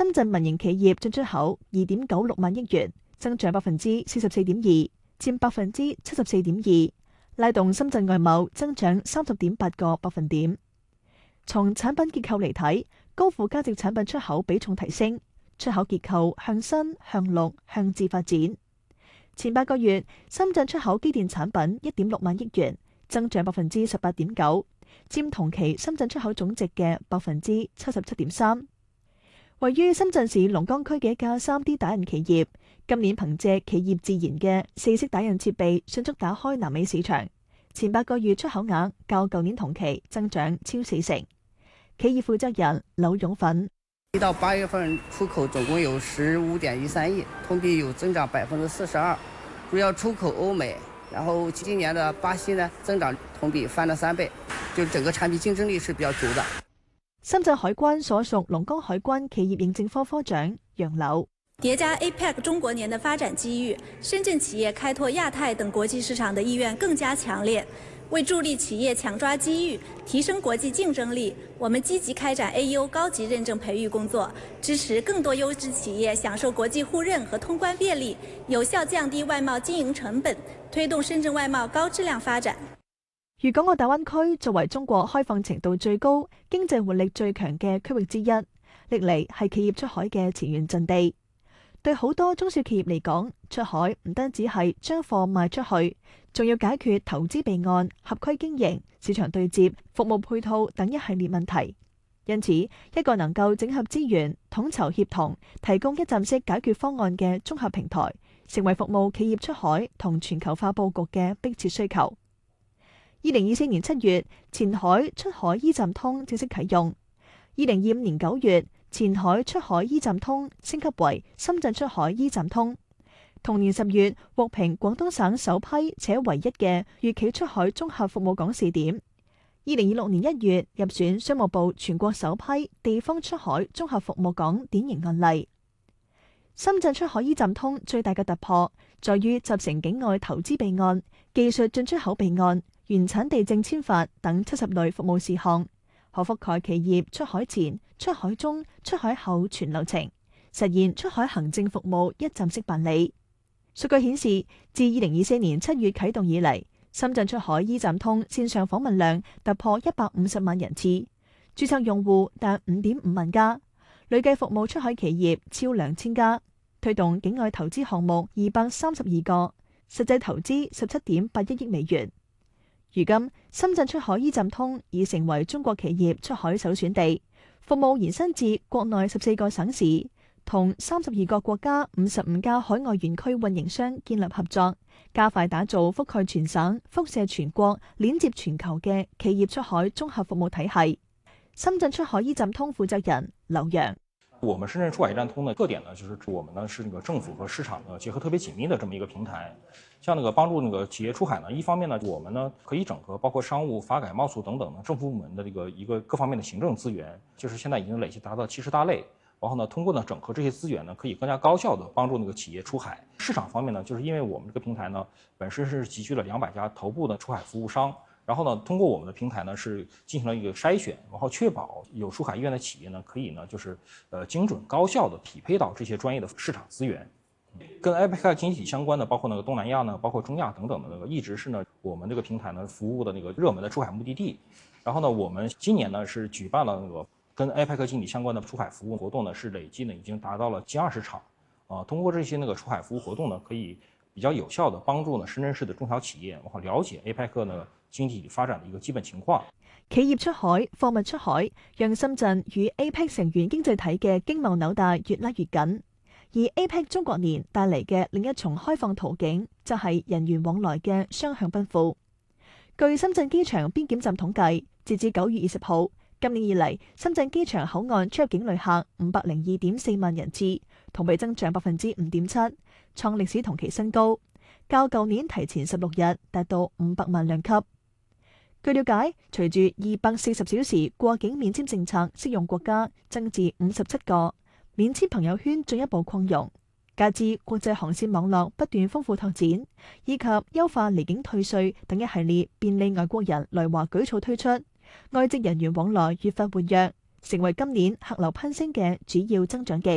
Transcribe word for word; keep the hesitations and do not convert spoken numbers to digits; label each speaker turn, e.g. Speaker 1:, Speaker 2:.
Speaker 1: 深圳民營企業進出口二點九六萬億元，增長百分之四十四點二，佔百分之七十四點二，拉動深圳外貿增長三十點八個百分點。從產品結構嚟睇，高附加值產品出口比重提升，出口結構向新、向綠、向智發展。前八個月，深圳出口機電產品一點六萬億元，增長百分之十八點九，佔同期深圳出口總值嘅百分之七十七點三。位於深圳市龍崗區嘅一家 三 D 打印企業，今年憑借企業自研嘅四色打印設備，迅速打開南美市場。前八個月出口額較舊年同期增長超四成。企業負責人劉勇奮：
Speaker 2: 一到八月份出口總共有十五點一三億，同比有增長百分之四十二，主要出口歐美。然後今年的巴西呢，增長同比翻了三倍，就整個產品競爭力是比較足的。
Speaker 1: 深圳海關所屬龍崗海關企業認證科科長楊柳：
Speaker 3: 疊加 A P E C 中國年的發展機遇，深圳企業開拓亞太等國際市場的意願更加強烈。為助力企業搶抓機遇，提升國際競爭力，我們積極開展 A U 高級認證培育工作，支持更多優質企業享受國際互認和通關便利，有效降低外貿經營成本，推動深圳外貿高質量發展。
Speaker 1: 粵港澳大灣區作為中國開放程度最高、經濟活力最強嘅區域之一，歷嚟係企業出海嘅前沿陣地。對好多中小企業嚟講，出海唔單止係將貨賣出去，仲要解決投資備案、合規經營、市場對接、服務配套等一系列問題。因此，一個能夠整合資源、統籌協同、提供一站式解決方案嘅綜合平台，成為服務企業出海同全球化佈局嘅迫切需求。二零二四年七月，前海出海 E 站通正式啟用；二零二五年九月，前海出海 E 站通升級為深圳出海 E 站通。同年十月，獲評廣東省首批且唯一嘅粵企出海綜合服務港試點。二零二六年一月，入選商務部全國首批地方出海綜合服務港典型案例。深圳出海 E 站通最大嘅突破，在於集成境外投資備案、技術進出口備案、原產地證簽發等七十類服務事項，可覆蓋企業出海前、出海中、出海後全流程，實現出海行政服務一站式辦理。數據顯示，自二零二四年七月啟動以嚟，深圳出海 E 站通線上訪問量突破一百五十萬人次，註冊用戶達五點五萬家，累計服務出海企業超兩千家，推動境外投資項目二百三十二個，實際投資十七點八一億美元。如今，深圳出海 E 站通已成為中國企業出海首選地，服務延伸至國內十四個省市，同三十二個國家五十五家海外園區運營商建立合作，加快打造覆蓋全省、輻射全國、鏈接全球嘅企業出海綜合服務體系。深圳出海 E 站通負責人劉洋：
Speaker 4: 我們深圳出海 E 站通的特點呢，就是我們呢是那個政府和市場呢結合特別緊密的這麼一個平台。像那個幫助那個企業出海呢，一方面呢，我們呢可以整合包括商務、發改、貿促等等呢政府部門的這個一個各方面的行政資源，就是現在已經累計達到七十大類。然後呢，通過呢整合這些資源呢，可以更加高效的幫助那個企業出海。市場方面呢，就是因為我們這個平台呢本身是集聚了兩百家頭部的出海服務商，然後呢，通過我們的平台呢是進行了一個篩選，然後確保有出海意願的企業呢可以呢就是呃精準高效的匹配到這些專業的市場資源。跟 A P E C 經濟體相關的，包括那個東南亞呢，包括中亞等等的那個，一直是呢我們這個平台呢服務的那個熱門的出海目的地。然後呢，我們今年呢是舉辦了那個跟 A P E C 經濟體相關的出海服務活動呢，是累計呢已經達到了近二十場。啊，通過這些那個出海服務活動呢，可以比較有效的幫助呢深圳市的中小企業，然後了解 A P E C 呢經濟體發展的一個基本情況。
Speaker 1: 企業出海、貨物出海，讓深圳與 A P E C 成員經濟體嘅經貿紐帶越拉越緊。而 A P E C 中國年帶嚟嘅另一重開放途徑，就係人員往來嘅雙向奔赴。據深圳機場邊檢站統計，截至九月二十號，今年以嚟，深圳機場口岸出入境旅客五百零二點四萬人次，同比增長百分之五點七，創歷史同期新高，較舊年提前十六日達到五百萬輛級。據了解，隨住二百四十小時過境免簽政策適用國家增至五十七個，免簽朋友圈進一步擴容，加之國際航線網絡不斷豐富拓展，以及優化離境退稅等一系列便利外國人來華舉措推出，外籍人員往來越發活躍，成為今年客流攀升嘅主要增長極。